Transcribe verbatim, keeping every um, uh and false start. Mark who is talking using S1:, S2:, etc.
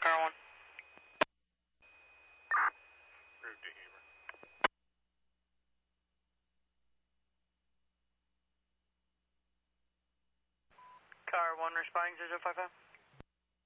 S1: Car one.
S2: Route to Humor.
S1: Car one responding to zero five five.